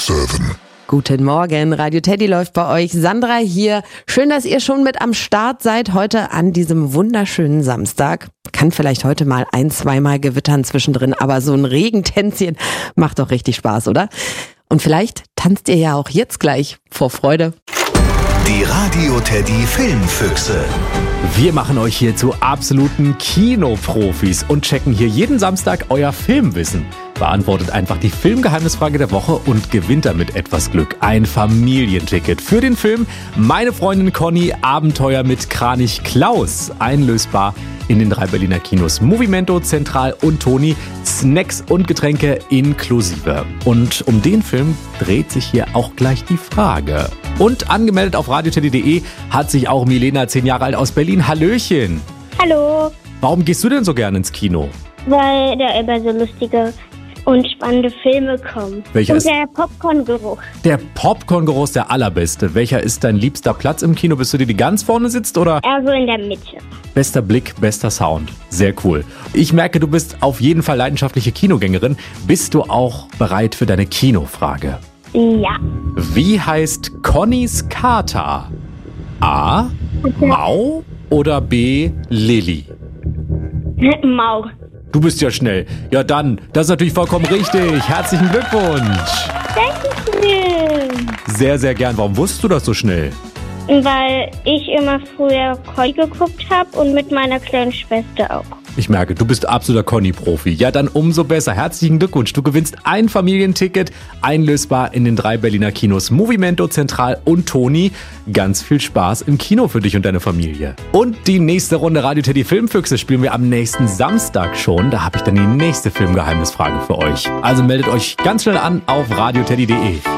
7. Guten Morgen, Radio Teddy läuft bei euch. Sandra hier. Schön, dass ihr schon mit am Start seid heute an diesem wunderschönen Samstag. Kann vielleicht heute mal 1-2 Mal gewittern zwischendrin, aber so ein Regentänzchen macht doch richtig Spaß, oder? Und vielleicht tanzt ihr ja auch jetzt gleich vor Freude. Die Radio Teddy Filmfüchse. Wir machen euch hier zu absoluten Kinoprofis und checken hier jeden Samstag euer Filmwissen. Beantwortet einfach die Filmgeheimnisfrage der Woche und gewinnt damit etwas Glück. Ein Familienticket für den Film Meine Freundin Conny, Abenteuer mit Kranich Klaus. Einlösbar in den 3 Berliner Kinos Movimento, Zentral und Toni. Snacks und Getränke inklusive. Und um den Film dreht sich hier auch gleich die Frage. Und angemeldet auf radioteddy.de hat sich auch Milena, 10 Jahre alt aus Berlin. Hallöchen. Hallo. Warum gehst du denn so gerne ins Kino? Weil da immer so lustige und spannende Filme kommen. Welcher und ist der Popcorn-Geruch. der Popcorn-Geruch ist der allerbeste? Welcher ist dein liebster Platz im Kino? Bist du dir die ganz vorne sitzt oder? Also in der Mitte. Bester Blick, bester Sound. Sehr cool. Ich merke, du bist auf jeden Fall leidenschaftliche Kinogängerin. Bist du auch bereit für deine Kinofrage? Ja. Wie heißt Connys Kater? A. Mau oder B. Lilly? Mau. Du bist ja schnell. Ja dann, das ist natürlich vollkommen richtig. Herzlichen Glückwunsch. Dankeschön. Sehr, sehr gern. Warum wusstest du das so schnell? Weil ich immer früher Conny geguckt habe und mit meiner kleinen Schwester auch. Ich merke, du bist absoluter Conny-Profi. Ja, dann umso besser. Herzlichen Glückwunsch. Du gewinnst ein Familienticket, einlösbar in den 3 Berliner Kinos Movimento, Zentral und Toni. Ganz viel Spaß im Kino für dich und deine Familie. Und die nächste Runde Radio Teddy Filmfüchse spielen wir am nächsten Samstag schon. Da habe ich dann die nächste Filmgeheimnisfrage für euch. Also meldet euch ganz schnell an auf radioteddy.de.